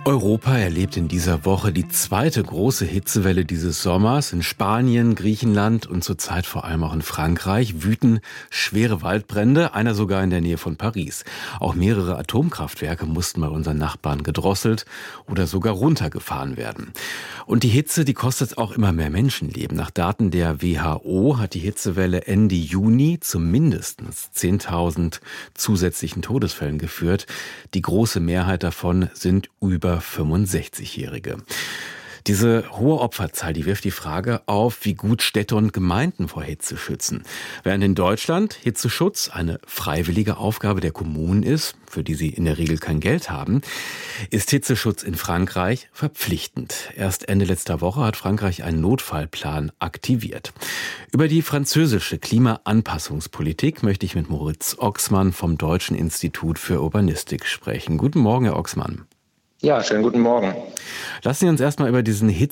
Europa erlebt in dieser Woche die zweite große Hitzewelle dieses Sommers. In Spanien, Griechenland und zurzeit vor allem auch in Frankreich wüten schwere Waldbrände, einer sogar in der Nähe von Paris. Auch mehrere Atomkraftwerke mussten bei unseren Nachbarn gedrosselt oder sogar runtergefahren werden. Und die Hitze, die kostet auch immer mehr Menschenleben. Nach Daten der WHO hat die Hitzewelle Ende Juni zu mindestens 10.000 zusätzlichen Todesfällen geführt. Die große Mehrheit davon sind über 65-Jährige. Diese hohe Opferzahl, die wirft die Frage auf, wie gut Städte und Gemeinden vor Hitze schützen. Während in Deutschland Hitzeschutz eine freiwillige Aufgabe der Kommunen ist, für die sie in der Regel kein Geld haben, ist Hitzeschutz in Frankreich verpflichtend. Erst Ende letzter Woche hat Frankreich einen Notfallplan aktiviert. Über die französische Klimaanpassungspolitik möchte ich mit Moritz Ochsmann vom Deutschen Institut für Urbanistik sprechen. Guten Morgen, Herr Ochsmann. Ja, schönen guten Morgen. Lassen Sie uns erstmal über diesen